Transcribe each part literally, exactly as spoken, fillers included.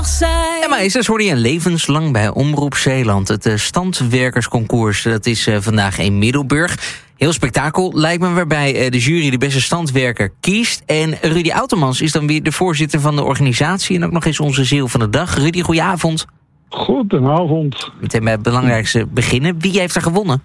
zijn. Ja, maar is dat hoorde je levenslang bij Omroep Zeeland. Het uh, standwerkersconcours, dat is uh, vandaag in Middelburg. Heel spektakel lijkt me, waarbij uh, de jury de beste standwerker kiest. En Rudy Outermans is dan weer de voorzitter van de organisatie en ook nog eens onze ziel van de dag. Rudy, goedenavond. Goedenavond. Meteen bij het belangrijkste beginnen. Wie heeft er gewonnen?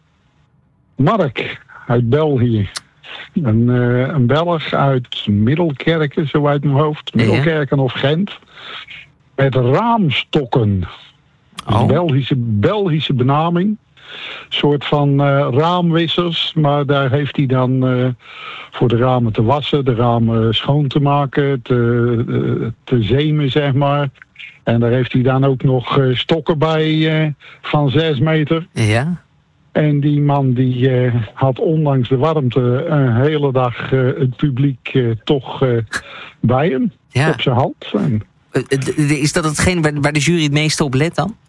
Mark uit België. Een, uh, een Belg uit Middelkerken, zo uit mijn hoofd. Middelkerken ja. of Gent. Met raamstokken. Oh. Een Belgische, Belgische benaming. Een soort van uh, raamwissers. Maar daar heeft hij dan uh, voor de ramen te wassen, de ramen schoon te maken, te, uh, te zeemen, zeg maar. En daar heeft hij dan ook nog uh, stokken bij uh, van zes meter. Ja. En die man die uh, had ondanks de warmte een hele dag uh, het publiek uh, toch uh, bij hem. Ja. Op zijn hand. En... Is dat hetgeen waar, waar de jury het meeste op let dan?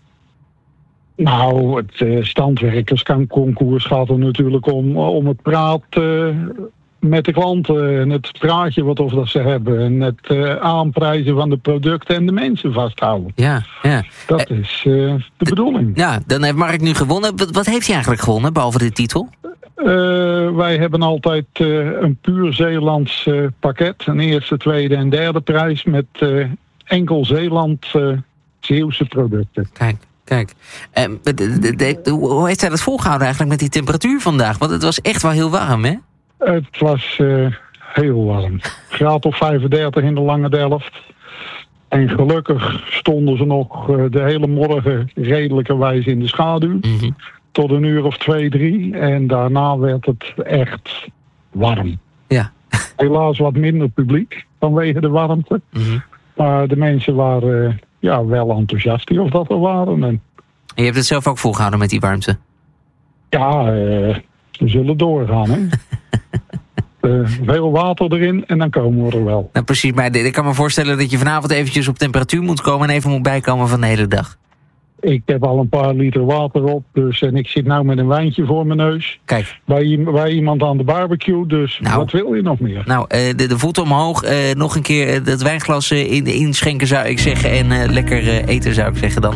Nou, het uh, standwerkersconcours gaat er natuurlijk om, om het praat uh, met de klanten. En het praatje wat of dat ze hebben. En het uh, aanprijzen van de producten en de mensen vasthouden. Ja, ja. Dat uh, is uh, de bedoeling. Ja, dan heeft Mark nu gewonnen. Wat, wat heeft hij eigenlijk gewonnen, behalve de titel? Uh, wij hebben altijd uh, een puur Zeelands uh, pakket. Een eerste, tweede en derde prijs met uh, enkel Zeeland uh, Zeeuwse producten. Kijk. Kijk, eh, de, de, de, hoe heeft hij dat volgehouden eigenlijk met die temperatuur vandaag? Want het was echt wel heel warm, hè? Het was uh, heel warm. Graad of vijfendertig in de Lange Delft. En gelukkig stonden ze nog uh, de hele morgen redelijkerwijs in de schaduw. Mm-hmm. Tot een uur of twee, drie. En daarna werd het echt warm. Ja. Helaas wat minder publiek vanwege de warmte. Mm-hmm. Maar de mensen waren... Uh, Ja, wel enthousiast of dat er waren. En... en je hebt het zelf ook volgehouden met die warmte? Ja, uh, we zullen doorgaan, hè. uh, veel water erin en dan komen we er wel. Nou, precies, maar ik kan me voorstellen dat je vanavond eventjes op temperatuur moet komen en even moet bijkomen van de hele dag. Ik heb al een paar liter water op, dus en ik zit nou met een wijntje voor mijn neus. Kijk. Bij, bij iemand aan de barbecue, dus nou, wat wil je nog meer? Nou, uh, de, de voet omhoog, uh, nog een keer uh, het wijnglas uh, in, inschenken zou ik zeggen en uh, lekker uh, eten zou ik zeggen dan.